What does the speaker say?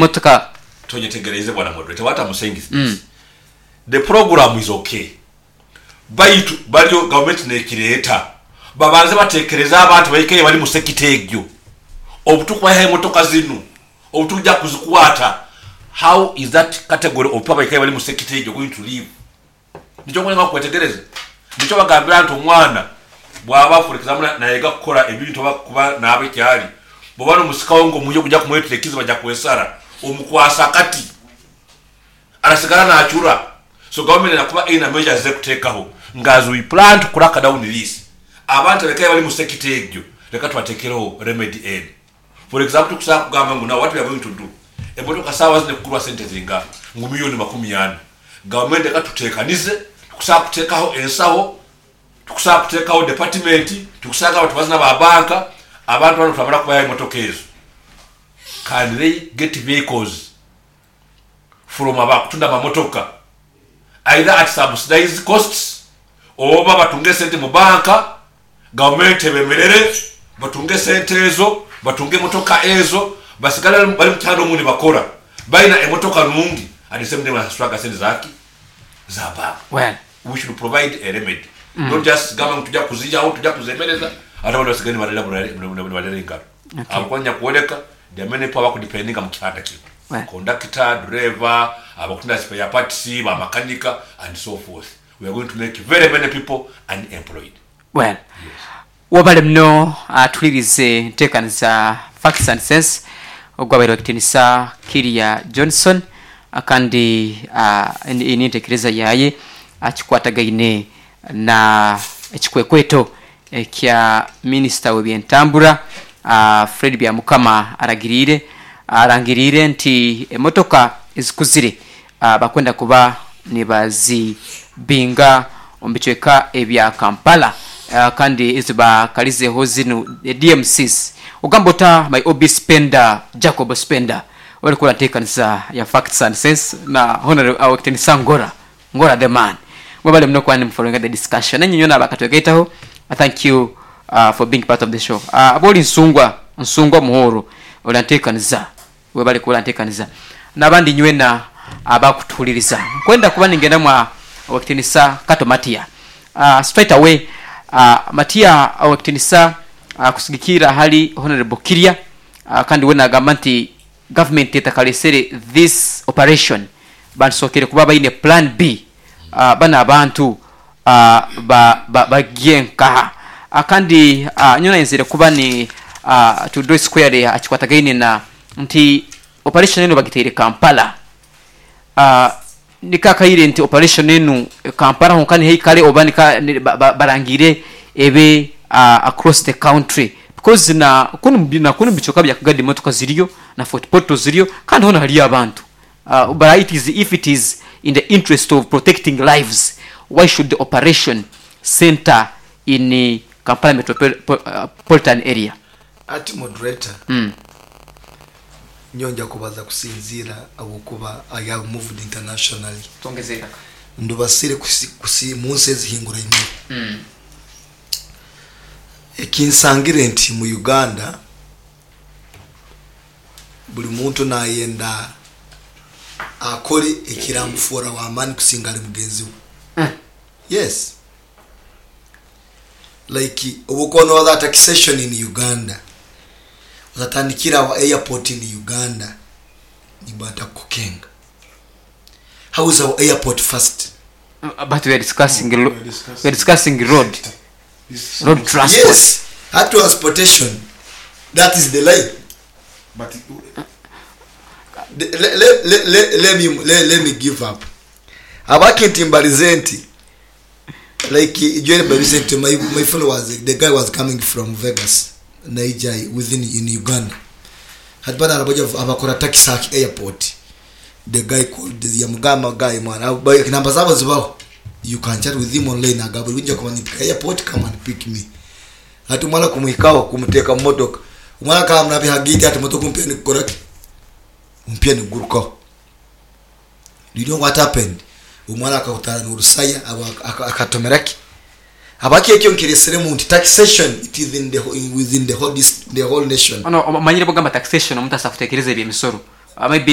motoka tonyetegereze bwana moderator what I'm saying is this. The program is okay baitu balio government ne creator babanze batekereza abantu bayike bali mu sekitegyo obutukwa he motoka zinu obutuja kuzikwata. How is that category of people bayike bali mu sekitegyo going to live? Nicho ngwenga kwetegereza nicho bagambira nto mwana bwaba for example na yega kukora ebintu bakuba nabe cyari bobano musikawo ngo muyo kujya kumweterekiza bajya kwesara omukwasa kati arasigara na achura. So government nakuba ina measures zekutekaho ngazo we plan to crack down this abantu bekaye bali mu sekitegyo leka twatekereho remedy aid. For example kusaka kugamba ngo now what we are going to do eboto kasawa zine kukurwa sente zinga ngo milioni 40 government ekatutekanize kusaka kutekaho ensaho tukusaka kutekaho department tukusaka abantu bazina ba banka abantu bano twabala kubaye motokezo. Can they get vehicles from abakutunda mamotoka either at subsidized costs or batunge sente mu banka government bemerere batunge sente ezo batunge motoka ezo basigala bali mutando muni bakora baina emotoka nungi at the same time aswaga sente zaki zaba. Well, we should provide a remedy. Not just government tuja kuzija au tuja kuzemeleza ata wale sigani walerenga akwanya kuoleka the many power ku depending am kitanda kipo conductor driver abakunda spare parts ba mechanic and so forth. We are going to make very many people unemployed. Well, yes. Wabale mno tulirize tekanza facts and sense ogwabero kitinisa Kiria Johnson akandi initekereza yaye achikwatagaine na echikwekweto kya minister w'ebyentambura Fred Byamukama arangirire nti emotoka ezikuzire bakwenda kuba nibazi binga ombicweka ebya Kampala kandi iziba kalize hozinu DMCs ugambota my OB spender Jacob Spender wali kula tekanisa ya facts and sense na honorable awaktenisa ngora the man mwabale mno kwa following the discussion nanyonyona bakatwegetaho. Thank you for being part of the show. Aboli nsungwa muhoro olantekaniza webale kula ntekaniza nabandi nywena abakutuliriza kwenda kuba ningenda mwa waktenisa kato Matia straight away Matia waktenisa kusigikira hali honorable Kiria kandi wena gamanti government etakalesere this operation bansokere kuba bayine plan B bana abantu bagenka akandi nyona yenzere kuba ni to do square achikwatagaine na nti operation eno bagitere Kampala nikakaire nti operation eno Kampala honkani heikale obanika barangire ebe across the country because na kunu bichoka bya kugadi motoka ziriyo na footpoto ziriyo kandi hona hali abantu but if it is in the interest of protecting lives, why should the operation center in Kampala metropolitan area? At moderator nyonja kubaza kusinzira abukuba I have moved internationally tongezeka ndubasire kusi munsi zihingura imi ekinsangire nti mu Uganda buli muntu nayenda akore ekiramufora wa mani kusingala mugenzi we. Yes, like obukono wa taxation in Uganda uzatandikira wa airport in Uganda nibata kukenga. How is our airport first? But we are discussing road transport. Yes, at transportation, that is the line. But let me give up. Abakenti Mbarizenti, like Joel Barizenti, my followers, the guy was coming from Vegas, Nigeria, in Uganda. Had been a budget of Abakora Takisaki Airport. The guy called the Yamagama guy, man. You can chat with him online. When you come in the airport, come and pick me. Atumala kumikao kumteka motoka. Umala kama mnabi hagiti ati motoka mpeni correct. Mpeni guruko. You know what happened? Umala akakutana n'urusaya akatomeraki. Abaki ekyo nkiresere mu taxation it is within the whole nation. Ano manyire bogamba taxation omuntu asafutekereze bye misoro.